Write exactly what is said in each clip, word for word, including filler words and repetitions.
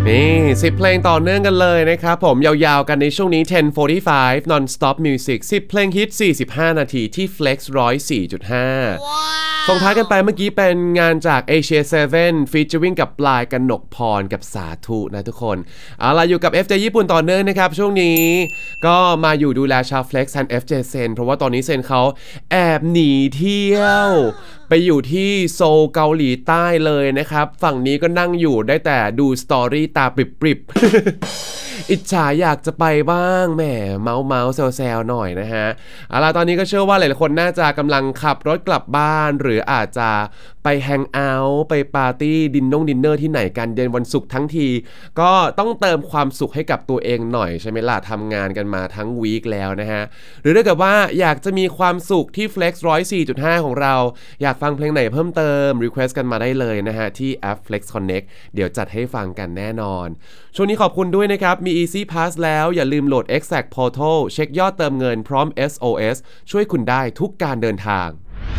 นี่สิบเพลงต่อเนื่องกันเลยนะครับผมยาวๆกันในช่วงนี้ สิบ สี่สิบห้า non-stop music สิบเพลงฮิตสี่สิบห้านาทีที่ Flex หนึ่งศูนย์สี่จุดห้า ส่งท้ายกันไปเมื่อกี้เป็นงานจาก Asia เซเว่น featuring กับปลายกนกพรกับสาธุนะทุกคนเอาล่ะอยู่กับ เอฟ เจ ญี่ปุ่นต่อเนื่องนะครับช่วงนี้ก็มาอยู่ดูแลชาว Flex แทน เอฟ เจ เซนเพราะว่าตอนนี้เซนเขาแอบหนีเที่ยวไปอยู่ที่โซลเกาหลีใต้เลยนะครับฝั่งนี้ก็นั่งอยู่ได้แต่ดูสตอรี่ตาปริบๆ อิจฉาอยากจะไปบ้างแหมเมาส์เมาส์แซวๆหน่อยนะฮะเอาล่ะตอนนี้ก็เชื่อว่าหลายๆคนน่าจะกำลังขับรถกลับบ้านหรืออาจจะไปแฮงเอาท์ไปปาร์ตี้ดินนงดินเนอร์ที่ไหนกันเย็นวันศุกร์ทั้งทีก็ต้องเติมความสุขให้กับตัวเองหน่อยใช่ไหมล่ะทำงานกันมาทั้งวีคแล้วนะฮะหรือถ้าเกิดว่าอยากจะมีความสุขที่ Flex หนึ่งศูนย์สี่จุดห้า ของเราอยากฟังเพลงไหนเพิ่มเติม request กันมาได้เลยนะฮะที่แอป Flex Connect เดี๋ยวจัดให้ฟังกันแน่นอนช่วงนี้ขอบคุณด้วยนะครับมี Easy Pass แล้วอย่าลืมโหลด Exact Portal เช็คยอดเติมเงินพร้อม เอส โอ เอส ช่วยคุณได้ทุกการเดินทาง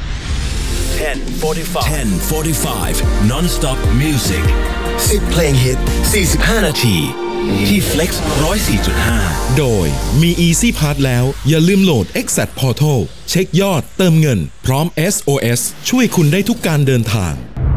สิบ non-stop music สิบเพลงฮิตสี่สิบห้านาทีที่ Flex หนึ่งศูนย์สี่จุดห้าโดยมี Easy Pass แล้วอย่าลืมโหลด Exact Portal เช็คยอดเติมเงินพร้อม เอส โอ เอส ช่วยคุณได้ทุกการเดินทาง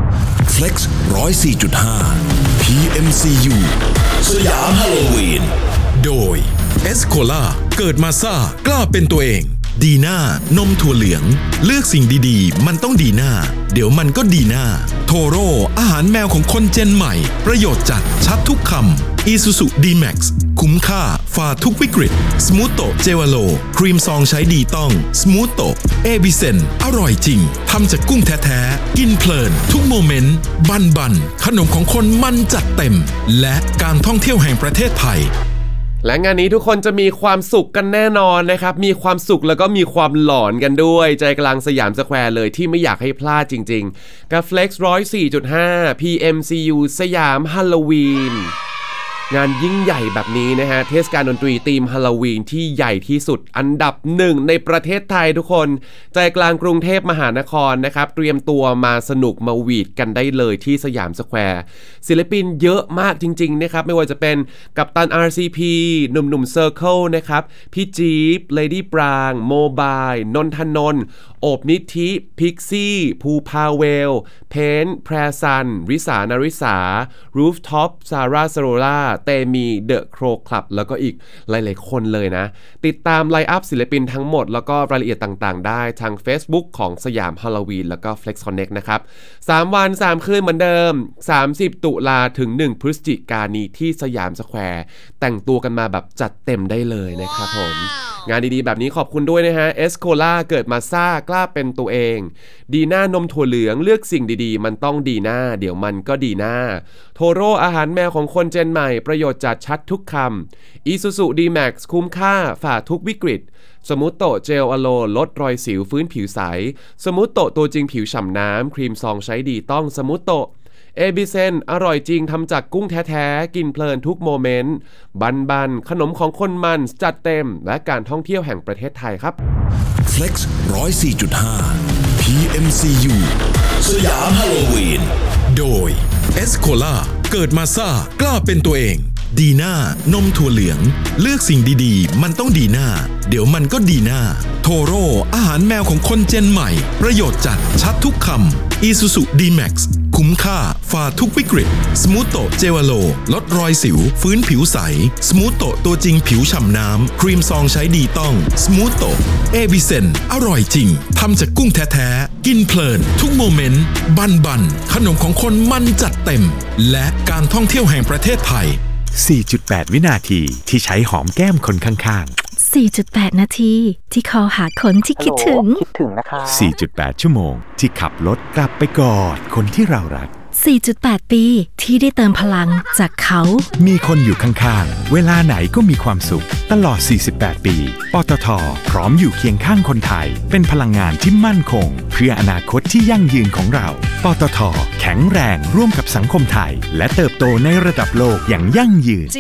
Flex หนึ่งศูนย์สี่จุดห้า พี เอ็ม ซี ยู สยามฮาโลวีนโดย Escola เกิดมาซ่ากล้าเป็นตัวเองดีน่านมถั่วเหลืองเลือกสิ่งดีๆมันต้องดีน่าเดี๋ยวมันก็ดีน่าโทโร่อาหารแมวของคนเจนใหม่ประโยชน์จัดชัดทุกคำ Isuzu D-Max คุ้มค่าฝ่าทุกวิกฤต Smoothie เจวาโลครีมซองใช้ดีต้อง Smoothie เอบิเซนอร่อยจริงทำจากกุ้งแท้ๆกินเพลินทุกโมเมนต์บันบันขนมของคนมันจัดเต็มและการท่องเที่ยวแห่งประเทศไทยและงานนี้ทุกคนจะมีความสุขกันแน่นอนนะครับมีความสุขแล้วก็มีความหลอนกันด้วยใจกลางสยามสแควร์เลยที่ไม่อยากให้พลาดจริงๆกับ Flex หนึ่งศูนย์สี่จุดห้า พี เอ็ม ซี ยู สยามฮาโลวีนงานยิ่งใหญ่แบบนี้นะฮะเทศกาลดนตรีธีมฮาโลวีนที่ใหญ่ที่สุดอันดับหนึ่งในประเทศไทยทุกคนใจกลางกรุงเทพมหานครนะครับเตรียมตัวมาสนุกมาหวีดกันได้เลยที่สยามสแควร์ศิลปินเยอะมากจริงๆนะครับไม่ว่าจะเป็นกัปตัน อาร์ ซี พี หนุ่มๆ Circle นะครับพี่จี๊บเลดี้ปรางโมบายนนทนนท์โอบนิธิพิกซี่ภูพาเวลเพนแพรซันริสานาริสารูฟท็อปซาร่าสโรล่าเตมีเดอะโครคลับแล้วก็อีกหลายๆคนเลยนะติดตามไลน์อัพศิลปินทั้งหมดแล้วก็รายละเอียดต่างๆได้ทาง Facebook ของสยามฮาโลวีนแล้วก็ Flex Connect นะครับสามวันสามคืนเหมือนเดิมสามสิบตุลาถึงหนึ่งพฤศจิกายนนี้ที่สยามสแควร์แต่งตัวกันมาแบบจัดเต็มได้เลยนะครับผมงานดีๆแบบนี้ขอบคุณด้วยนะฮะเอสโคล่าเกิดมาซ่ากล้าเป็นตัวเองดีน่านมถั่วเหลืองเลือกสิ่งดีๆมันต้องดีน่าเดี๋ยวมันก็ดีน่าโทโร่อาหารแมวของคนเจนใหม่ประโยชน์จัดชัดทุกคำ Isuzu D-Max คุ้มค่าฝ่าทุกวิกฤตสมูทโตเจลอะโลลดรอยสิวฟื้นผิวใสสมูทโตตัวจริงผิวฉ่ำน้ำครีมซองใช้ดีต้องสมูทโตเอบิเซนอร่อยจริงทำจากกุ้งแท้ๆกินเพลินทุกโมเมนต์บันบันขนมของคนมันจัดเต็มและการท่องเที่ยวแห่งประเทศไทยครับ Flex หนึ่งศูนย์สี่จุดห้า พี เอ็ม ซี ยู สยามฮาโลวีนโดย Escola เกิดมาซ่ากล้าเป็นตัวเองดีน่านมถั่วเหลืองเลือกสิ่งดีๆมันต้องดีน่าเดี๋ยวมันก็ดีน่าโทโร่อาหารแมวของคนเจนใหม่ประโยชน์จัดชัดทุกคำ Isuzu D-Max คุ้มค่าฝ่าทุกวิกฤต Smoothie เจวาโลลดรอยสิวฟื้นผิวใส Smoothie ตัวจริงผิวฉ่ำน้ำครีมซองใช้ดีต้อง Smoothie เอบิเซนอร่อยจริงทำจากกุ้งแท้ๆกินเพลินทุกโมเมนต์บันบันขนมของคนมันจัดเต็มและการท่องเที่ยวแห่งประเทศไทยสี่จุดแปด วินาทีที่ใช้หอมแก้มคนข้างๆ สี่จุดแปด นาทีที่คอหาคนที่คิดถึงคิดถึงนะคะ สี่จุดแปด ชั่วโมงที่ขับรถกลับไปกอดคนที่เรารัก สี่จุดแปด ปีที่ได้เติมพลังจากเขามีคนอยู่ข้างๆเวลาไหนก็มีความสุขตลอดสี่สิบแปดปีปตท.พร้อมอยู่เคียงข้างคนไทยเป็นพลังงานที่มั่นคงเพื่ออนาคตที่ยั่งยืนของเราปตท.แข็งแรงร่วมกับสังคมไทยและเติบโตในระดับโลกอย่างยั่งยืน